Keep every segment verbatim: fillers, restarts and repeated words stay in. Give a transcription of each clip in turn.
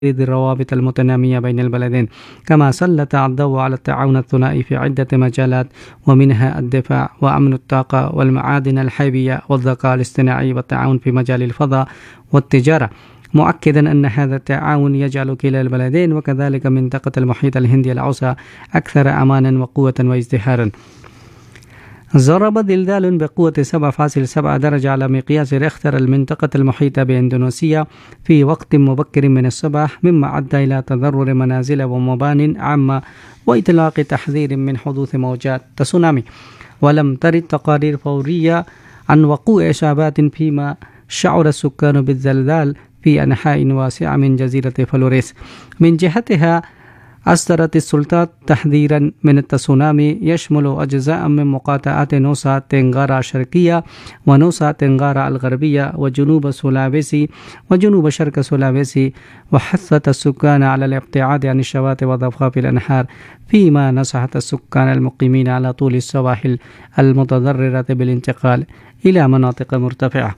الروابط المتنامية بين البلدين، كما سلط الضوء على التعاون الثنائي في عدة مجالات ومنها الدفاع وأمن الطاقة والمعادن الحيوية والذكاء الاصطناعي والتعاون في مجال الفضاء والتجارة، مؤكدا أن هذا التعاون يجعل كلا البلدين وكذلك منطقة المحيط الهندي الأوسط أكثر أمانا وقوة وازدهارا. ضرب زلزال بقوة سبعة فاصلة سبعة درجة على مقياس ريختر المنطقة المحيطة بإندونيسيا في وقت مبكر من الصباح، مما أدى إلى تضرر منازل ومبان عامة وإطلاق تحذير من حدوث موجات تسونامي. ولم ترد تقارير فورية عن وقوع إصابات، فيما شعر السكان بالزلزال في أنحاء واسعة من جزيرة فلوريس. من جهتها أصدرت السلطات تحذيرا من التسونامي يشمل أجزاء من مقاطعات نوسا تنغارا الشرقية ونوسا تنغارا الغربية وجنوب سولاويسي وجنوب شرق سولاويسي، وحثت السكان على الابتعاد عن الشواطئ وضفاف الأنهار، فيما نصحت السكان المقيمين على طول السواحل المتضررة بالانتقال إلى مناطق مرتفعة.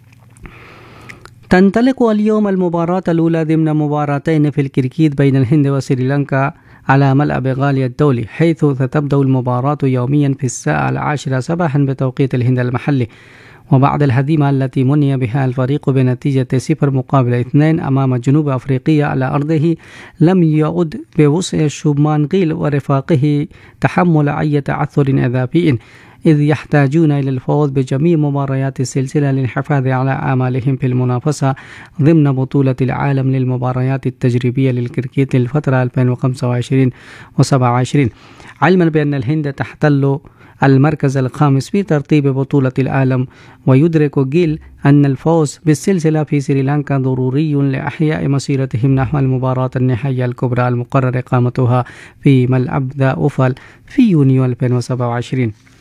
تنطلق اليوم المباراة الأولى ضمن مباراتين في الكريكيت بين الهند وسريلانكا على ملعب غاليا الدولي، حيث ستبدأ المباراة يوميا في الساعة العاشرة صباحا بتوقيت الهند المحلي. وبعد الهزيمة التي مني بها الفريق بنتيجة صفر مقابل اثنين أمام جنوب أفريقيا على أرضه، لم يعد بوسع شوبمان غيل ورفاقه تحمل أي تعثر إضافي، إذ يحتاجون إلى الفوز بجميع مباريات السلسلة للحفاظ على آمالهم في المنافسة ضمن بطولة العالم للمباريات التجريبية للكريكيت للفترة ألفين وخمسة وعشرين وسبعة وعشرين، علما بأن الهند تحتل المركز الخامس في ترتيب بطولة العالم. ويدرك جيل أن الفوز بالسلسلة في سريلانكا ضروري لإحياء مسيرتهم نحو المباراة النهائية الكبرى المقرر إقامتها في ملعب ذا أوفال في يونيو ألفين وسبعة وعشرين.